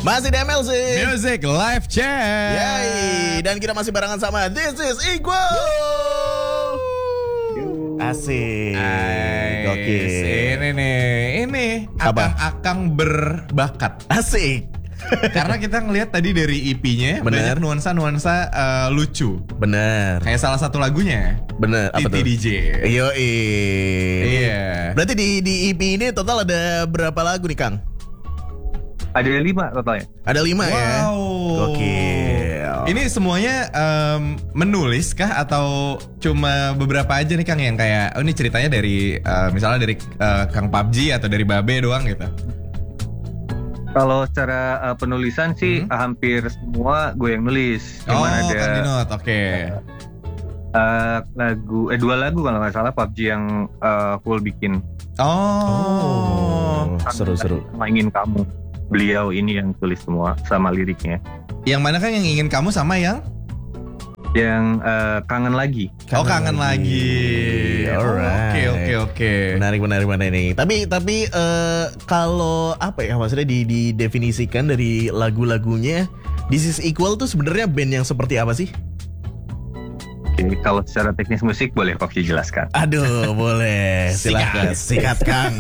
Masih di MLC Music Live Chat. Yay. Dan kita masih barengan sama This is Equal. Asik. Gokil. Ini nih, Apa? akang berbakat. Asik. Karena kita ngelihat tadi dari EP-nya Bener. banyak nuansa-nuansa lucu. Bener. Kayak salah satu lagunya. Bener. Apa Titi tuh? DJ. Yoi. Iya. Berarti di EP ini total ada berapa lagu nih, Kang? Ada 5 totalnya. Ada 5 ya. Wow. Gokil. Ini semuanya menulis kah atau cuma beberapa aja nih Kang yang kayak ini ceritanya dari misalnya dari Kang PUBG atau dari Babe doang gitu? Kalau secara penulisan sih hampir semua gue yang nulis. Cuman ada Kang Dinot, oke. lagu 2 lagu kalau nggak salah PUBG yang full bikin. Seru-seru. Sama Ingin Kamu. Beliau ini yang tulis semua sama liriknya. Yang mana kan yang ingin kamu sama yang? Yang Kangen Lagi. Kangen lagi. Alright. Oke. Menarik nih. Tapi kalau apa ya maksudnya didefinisikan dari lagu-lagunya, This is Equal tuh sebenarnya band yang seperti apa sih? Oke, kalau secara teknis musik boleh Kofi jelaskan. Aduh, boleh. Silakan. Sikat Kang.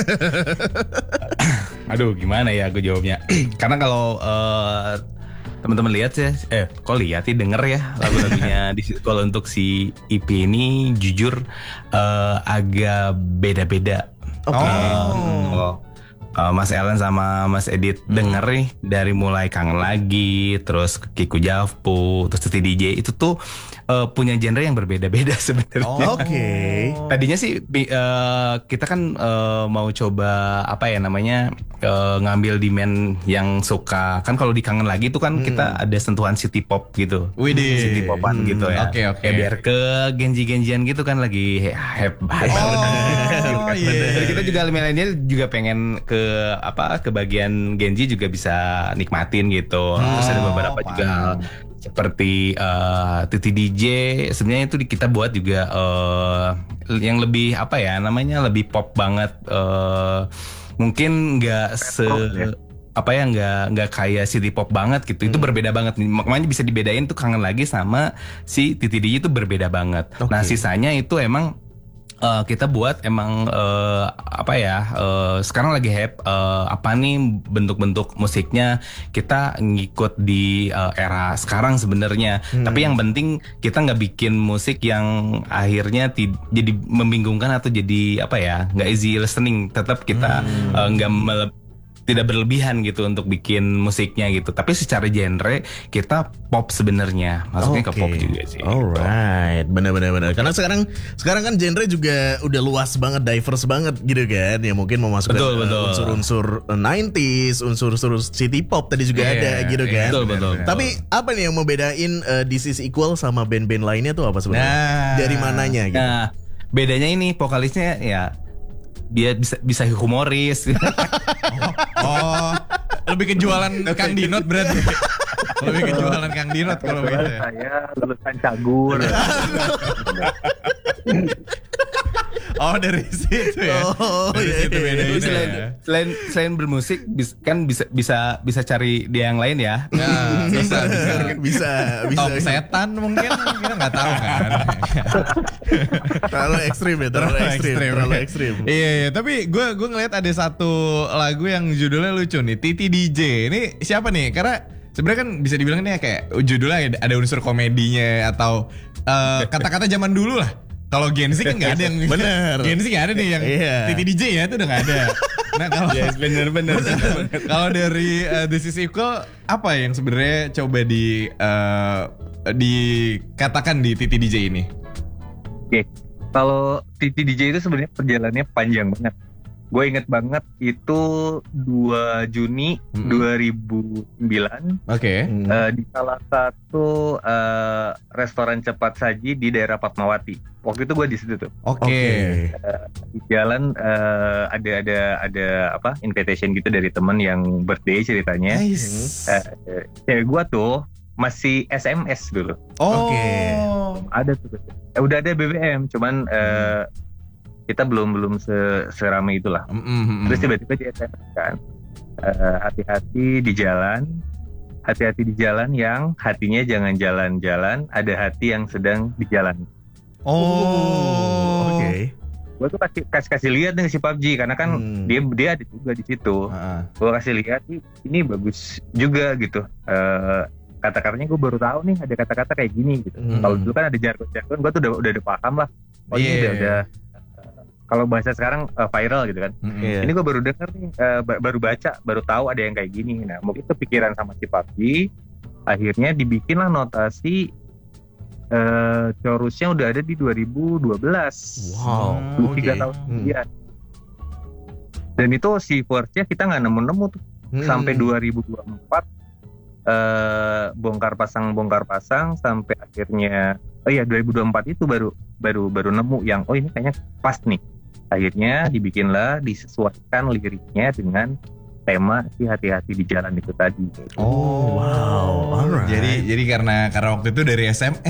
Aduh, gimana ya gue jawabnya? Karena kalau teman-teman lihat ya, kok lihat sih denger ya lagu-lagunya kalau untuk si EP ini jujur agak beda-beda. Oke. Mas Ellen sama Mas Edit denger nih dari mulai Kangen Lagi, terus Kiku Javpu, terus Titi DJ itu tuh punya genre yang berbeda-beda sebenarnya. Oke. Tadinya sih kita kan mau coba apa ya namanya ngambil demand yang suka kan kalau di Kangen Lagi tuh kan kita ada sentuhan city pop gitu. Widih. City popan gitu ya. Oke. Ya biar ke genji-genjian gitu kan lagi hype Oh iya. Jadi kita juga milenial juga pengen ke bagian Genji juga bisa nikmatin gitu. Terus ada beberapa juga seperti Titi DJ sebenarnya itu kita buat juga yang lebih apa ya namanya lebih pop banget, mungkin nggak nggak kayak city pop banget gitu. Itu berbeda banget, makanya bisa dibedain tuh Kangen Lagi sama si Titi DJ itu berbeda banget. Nah sisanya itu emang kita buat emang sekarang lagi hype apa nih bentuk-bentuk musiknya kita ngikut di era sekarang sebenarnya. Tapi yang penting kita nggak bikin musik yang akhirnya jadi membingungkan atau jadi nggak easy listening. Tetap kita tidak berlebihan gitu untuk bikin musiknya gitu. Tapi secara genre kita pop sebenarnya, masuknya ke pop juga sih. Alright, benar. Karena sekarang kan genre juga udah luas banget, diverse banget gitu kan. Ya mungkin memasukkan unsur-unsur 90s, unsur-unsur city pop tadi juga ada gitu kan. Betul. Tapi apa nih yang membedain This is Equal sama band-band lainnya tuh apa sebenarnya? Dari mananya gitu? Nah, bedanya ini vokalisnya ya dia bisa humoris. Lebih ke jualan Kang Dinot berarti. Lebih ke jualan Kang Dinot kalau begitu ya. Saya lulusan Cagur. Dari situ ya. Dari situ bedanya. Jadi selain bermusik kan bisa cari dia yang lain ya. Nah, bisa. Top Bisa. setan mungkin kita nggak tahu kan. Terlalu ekstrim ya, terlalu ekstrim. Iya, tapi gue ngeliat ada satu lagu yang judulnya lucu nih, Titi DJ. Ini siapa nih? Karena sebenarnya kan bisa dibilang nih kayak judulnya ada unsur komedinya atau kata-kata zaman dulu lah. Kalau Gen Z kan nggak ada yang Bener. Gen Z nggak ada nih yang Titi DJ ya, itu udah nggak ada. Nah kalau bener. kalau dari This is Equal apa yang sebenarnya coba dikatakan di Titi DJ ini? Oke. Kalau Titi DJ itu sebenarnya perjalanannya panjang banget. Gue inget banget itu 2 Juni 2009 Oke. di salah satu restoran cepat saji di daerah Fatmawati. Waktu itu gue di situ tuh. Oke. Di jalan ada invitation gitu dari temen yang birthday ceritanya. Nice. Cewek gue tuh masih SMS dulu. Oke. Ada tuh. Udah ada BBM, cuman kita belum seramai itulah. Terus tiba-tiba dia SMS kan. hati-hati di jalan. Hati-hati di jalan yang hatinya jangan jalan-jalan, ada hati yang sedang di jalan. Oke. Gue tuh kasih lihat nih si PUBG karena kan dia ada juga di situ. Gue kasih lihat ini bagus juga gitu. Kata-katanya gue baru tahu nih ada kata-kata kayak gini gitu. Kalau dulu kan ada jargon-jargon, gue tuh udah paham lah. Oh ini udah kalau bahasa sekarang viral gitu kan. Ini gue baru denger nih, baru baca, baru tahu ada yang kayak gini. Nah mungkin kepikiran sama si PUBG, akhirnya dibikinlah notasi chorusnya udah ada di 2012. Wow. 3 tahun kemudian. Dan itu si verse-nya kita nggak nemu-nemu tuh. Sampai 2024 bongkar pasang sampai akhirnya 2024 itu baru nemu yang ini kayaknya pas nih. Akhirnya dibikinlah, disesuaikan liriknya dengan tema si hati-hati di jalan itu tadi. Wow. Alright. Jadi karena waktu itu dari